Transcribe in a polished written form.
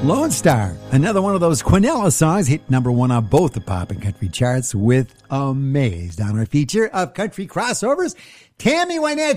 Lone Star, another one of those Quinella songs, hit number one on both the pop and country charts with Amazed. On our feature of country crossovers, Tammy Wynette